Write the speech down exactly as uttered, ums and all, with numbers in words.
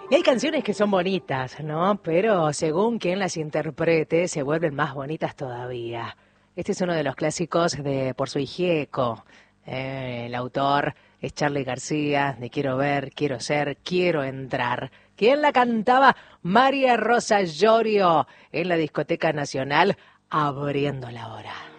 Y hay canciones que son bonitas, ¿no? Pero según quien las interprete, se vuelven más bonitas todavía. Este es uno de los clásicos de Por su Hijieco. Eh, el autor es Charly García, de Quiero ver, quiero ser, quiero entrar. ¿Quién la cantaba? María Rosa Llorio, en la Discoteca Nacional, abriendo la hora.